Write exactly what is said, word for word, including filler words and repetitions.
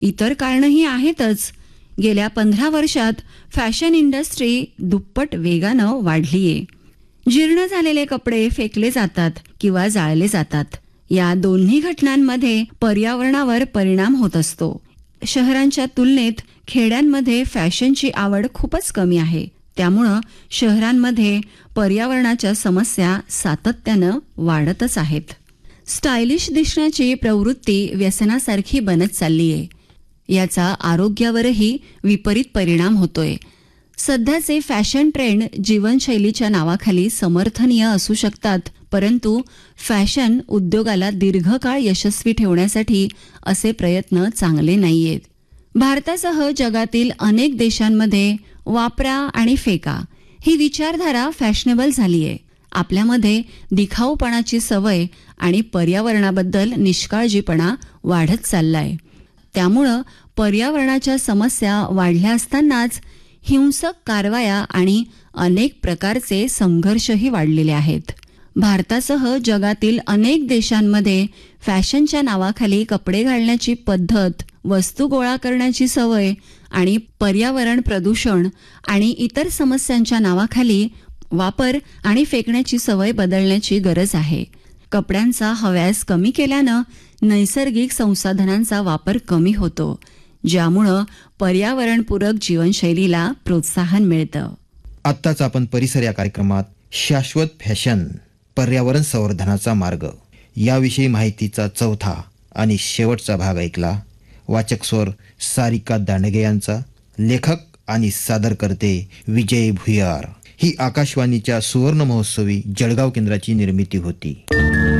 इतर कारणंही आहेतच. गेल्या पंधरा वर्षात फॅशन इंडस्ट्री दुप्पट वेगानं वाढलीये. जीर्ण झालेले कपडे फेकले जातात किंवा जाळले जातात. या दोन्ही घटनांमध्ये पर्यावरणावर परिणाम होत असतो. शहरांच्या तुलनेत खेड्यांमध्ये फॅशनची आवड खूपच कमी आहे. त्यामुळं शहरांमध्ये पर्यावरणाच्या समस्या सातत्यानं वाढतच आहेत. स्टायलिश दिसण्याची प्रवृत्ती व्यसनासारखी बनत चाललीये. याचा आरोग्यावरही विपरीत परिणाम होतोय. सध्याचे फॅशन ट्रेंड जीवनशैलीच्या नावाखाली समर्थनीय असू शकतात, परंतु फॅशन उद्योगाला दीर्घकाळ यशस्वी ठेवण्यासाठी असे प्रयत्न चांगले नाहीयेत. भारतासह जगातील अनेक देशांमध्ये वापरा आणि फेका ही विचारधारा फॅशनेबल झालीये. आपल्यामध्ये दिखाऊपणाची सवय आणि पर्यावरणाबद्दल निष्काळजीपणा वाढत चाललाय. त्यामुळं पर्यावरणाच्या समस्या वाढल्या असतानाच हिंसक कारवाया आणि अनेक प्रकारचे संघर्षही वाढलेले आहेत. भारतासह जगातील अनेक देशांमध्ये फॅशनच्या नावाखाली कपडे घालण्याची पद्धत, वस्तू गोळा करण्याची सवय आणि पर्यावरण प्रदूषण आणि इतर समस्यांच्या नावाखाली वापर आणि फेकण्याची सवय बदलण्याची गरज आहे. कपड्यांचा हव्यास कमी केल्यानं नैसर्गिक संसाधनांचा वापर कमी होतो, ज्यामुळं पर्यावरणपूरक जीवनशैलीला प्रोत्साहन मिळतं. आत्ताच आपण परिसर या कार्यक्रमात शाश्वत फॅशन, पर्यावरण संवर्धनाचा मार्ग याविषयी माहितीचा चौथा आणि शेवटचा भाग ऐकला. वाचक स्वर सारिका दांडगे यांचा, लेखक आणि सादरकर्ते विजय भुयार. ही आकाशवाणीच्या सुवर्ण महोत्सवी जळगाव केंद्राची निर्मिती होती.